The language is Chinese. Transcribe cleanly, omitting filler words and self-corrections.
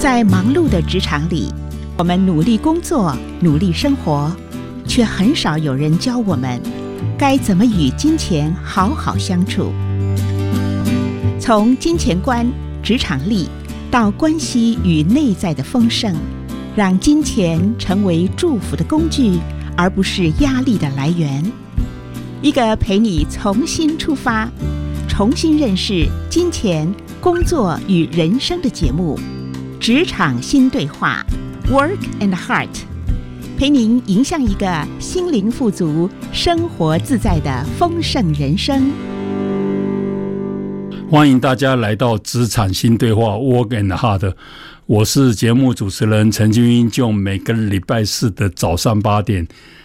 在忙碌的职场里，我们努力工作，努力生活，却很少有人教我们该怎么与金钱好好相处。从金钱观、职场力到关系与内在的丰盛，让金钱成为祝福的工具，而不是压力的来源。一个陪你重新出发，重新认识金钱、工作与人生的节目《职场新对话》Work and Heart， 陪您迎向一个心灵富足、生活自在的丰盛人生。 欢迎大家来到职场新对话 Work and Heart， 我是节目主持人陈金英，就每个礼拜四的早上8点